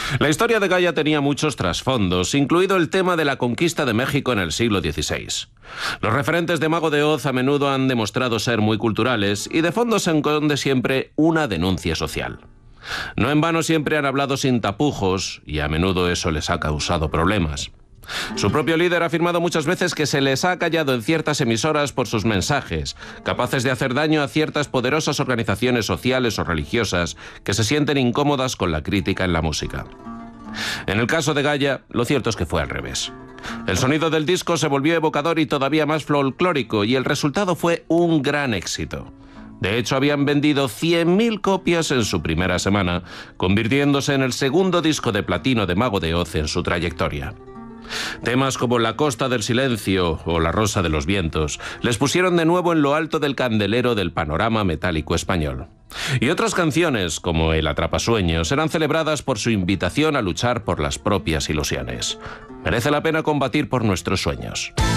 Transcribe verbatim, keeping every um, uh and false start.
La historia de Gaia tenía muchos trasfondos, incluido el tema de la conquista de México en el siglo dieciséis. Los referentes de Mago de Oz a menudo han demostrado ser muy culturales y de fondo se esconde siempre una denuncia social. No en vano siempre han hablado sin tapujos y a menudo eso les ha causado problemas. Su propio líder ha afirmado muchas veces que se les ha callado en ciertas emisoras por sus mensajes, capaces de hacer daño a ciertas poderosas organizaciones sociales o religiosas que se sienten incómodas con la crítica en la música. En el caso de Gaia, lo cierto es que fue al revés. El sonido del disco se volvió evocador y todavía más folclórico, y el resultado fue un gran éxito. De hecho, habían vendido cien mil copias en su primera semana, convirtiéndose en el segundo disco de platino de Mago de Oz en su trayectoria. Temas como La Costa del Silencio o La Rosa de los Vientos les pusieron de nuevo en lo alto del candelero del panorama metálico español. Y otras canciones, como El Atrapasueños, eran celebradas por su invitación a luchar por las propias ilusiones. Merece la pena combatir por nuestros sueños.